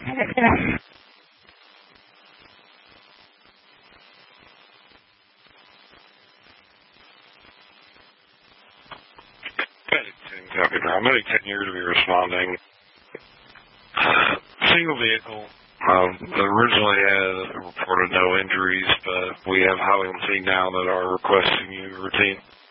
Copy, paramedic 10 years to be responding. Single vehicle. Originally had reported no injuries, but we have highly on scene now that are requesting you routine.